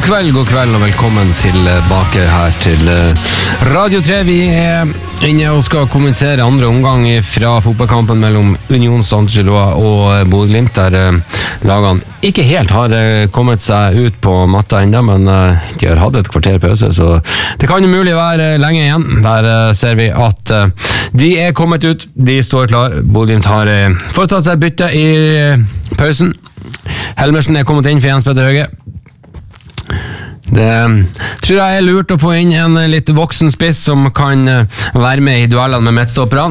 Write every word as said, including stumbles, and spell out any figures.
God kveld, god kveld og velkommen tilbake her til Radio tre. Vi er inne og skal kommentere andre omgang fra fotballkampen mellom Union Saint-Gilloise og Bodø/Glimt, der lagene ikke helt har kommet seg ut på matta enda, men de har hatt et kvarter pause, så det kan jo mulig være lenge igjen. Der ser vi at de er kommet ut, de står klar. Bodø/Glimt har foretatt seg bytte i pausen. Helmersen er kommet inn for Jens Petter Høge. Det tror jeg er lurt å få inn en litt voksen spiss som kan være med i duellene med midtstopperne.